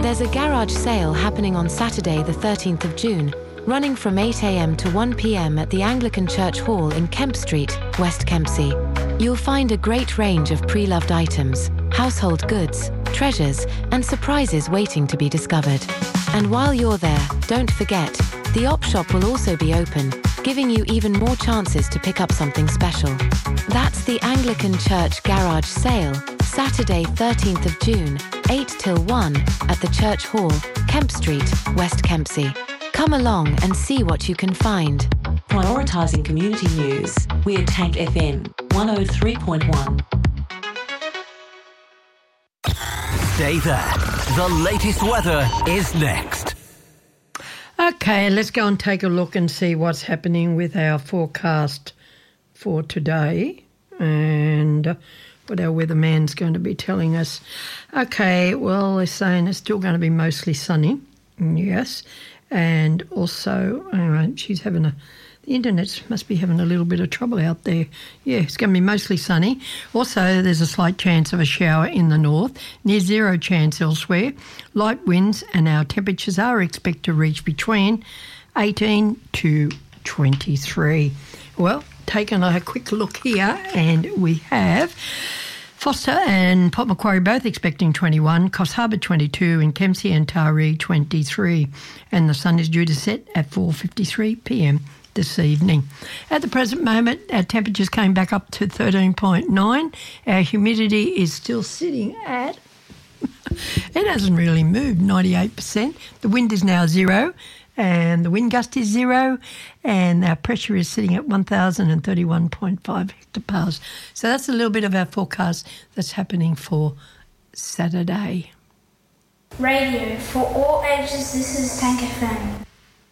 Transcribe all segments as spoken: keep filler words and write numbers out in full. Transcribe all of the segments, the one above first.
There's a garage sale happening on Saturday the thirteenth of June, running from eight a m to one p m at the Anglican Church Hall in Kemp Street, West Kempsey. You'll find a great range of pre-loved items, household goods, treasures, and surprises waiting to be discovered. And while you're there, don't forget, the op shop will also be open, giving you even more chances to pick up something special. That's the Anglican Church Garage Sale, Saturday thirteenth of June, eight till one, at the Church Hall, Kemp Street, West Kempsey. Come along and see what you can find. Prioritising community news, we're Tank F M one oh three point one. Stay there. The latest weather is next. Okay, let's go and take a look and see what's happening with our forecast for today and what our weatherman's going to be telling us. Okay, well, they're saying it's still going to be mostly sunny, yes, and also, anyway, she's having a, the internet must be having a little bit of trouble out there. Yeah, it's going to be mostly sunny. Also, there's a slight chance of a shower in the north, near zero chance elsewhere. Light winds, and our temperatures are expected to reach between eighteen to twenty-three. Well, taking a quick look here, and we have Foster and Port Macquarie both expecting twenty-one, Coffs Harbour twenty-two, and Kempsey and Taree twenty-three. And the sun is due to set at four fifty-three p m this evening. At the present moment, our temperatures came back up to thirteen point nine. Our humidity is still sitting at, it hasn't really moved, ninety-eight percent. The wind is now zero, and the wind gust is zero, and our pressure is sitting at one thousand thirty-one point five hectopascals. So that's a little bit of our forecast that's happening for Saturday. Radio for all ages, this is Tank F M.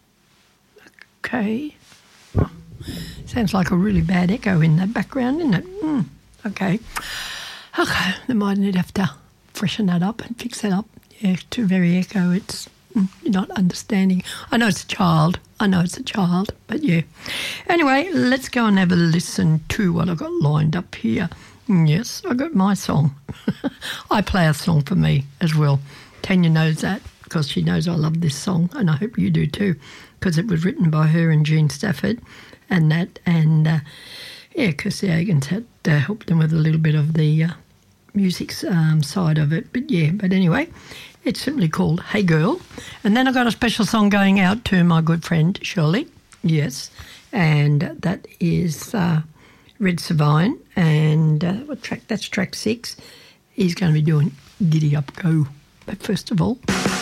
Okay. Sounds like a really bad echo in the background, isn't it? Mm, okay. Okay, they might need to have to freshen that up and fix that up. Yeah, it's too very echo. It's mm, you're not understanding. I know it's a child. I know it's a child, but yeah. Anyway, let's go and have a listen to what I've got lined up here. Yes, I got my song. I play a song for me as well. Tanya knows that because she knows I love this song, and I hope you do too, because it was written by her and Jean Stafford and that, and uh, yeah, Kirsty Agans had uh, helped them with a little bit of the uh, music um, side of it. But yeah, but anyway, it's simply called Hey Girl. And then I got a special song going out to my good friend Shirley, yes, and that is uh, Red Savine, and uh, what track? That's track six. He's going to be doing Giddy Up Go. But first of all...